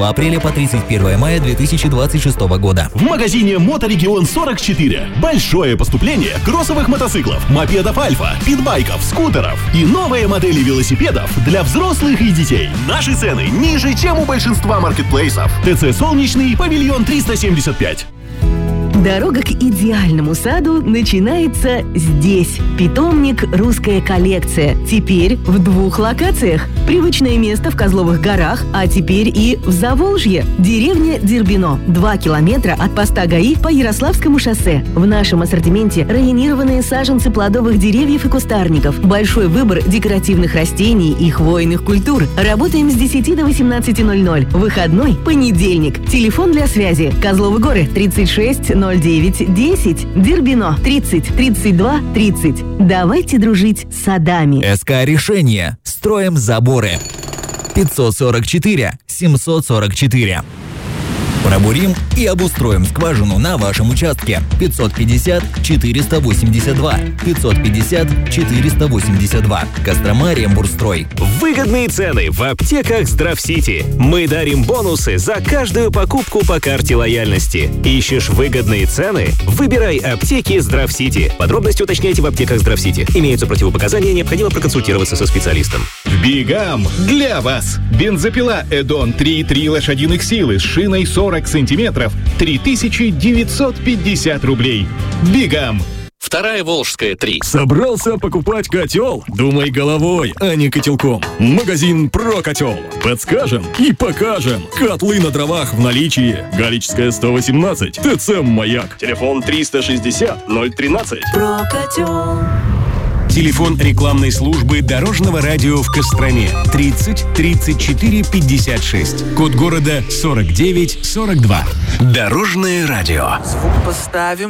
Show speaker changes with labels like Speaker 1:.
Speaker 1: По апреля по 31 мая 2026 года.
Speaker 2: В магазине Моторегион 44. Большое поступление кроссовых мотоциклов, мопедов Альфа, питбайков, скутеров и новые модели велосипедов для взрослых и детей. Наши цены ниже, чем у большинства маркетплейсов. ТЦ «Солнечный», павильон 375.
Speaker 3: Дорога к идеальному саду начинается здесь. Питомник «Русская коллекция». Теперь в 2 локациях. Привычное место в Козловых горах, а теперь и в Заволжье. Деревня Дербино. 2 километра от поста ГАИ по Ярославскому шоссе. В нашем ассортименте районированные саженцы плодовых деревьев и кустарников. Большой выбор декоративных растений и хвойных культур. Работаем с 10 до 18:00. Выходной – понедельник. Телефон для связи. Козловы горы 36 09 10. Дербино 30 32 30. Давайте дружить с садами.
Speaker 1: СК Решение. Строим заборы. 544 744. Пробурим и обустроим скважину на вашем участке. 550 482. 550 482. Кострома, Рембурстрой.
Speaker 4: Выгодные цены в аптеках Здравсити. Мы дарим бонусы за каждую покупку по карте лояльности. Ищешь выгодные цены? Выбирай аптеки Здравсити. Подробности уточняйте в аптеках Здравсити. Имеются противопоказания, необходимо проконсультироваться со специалистом.
Speaker 5: Бигам для вас. Бензопила Эдон 3,3 лошадиных силы с шиной 40 сантиметров, 3950 рублей. Бигам.
Speaker 6: Вторая Волжская, 3.
Speaker 7: Собрался покупать котел? Думай головой, а не котелком. Магазин «Про-котел». Подскажем и покажем. Котлы на дровах в наличии. Галическая, 118. ТЦ «Маяк». Телефон 360 013.
Speaker 3: Про-котел.
Speaker 8: Телефон рекламной службы Дорожного радио в Костроме 30 34 56. Код города 49 42. Дорожное радио.
Speaker 9: Звук поставим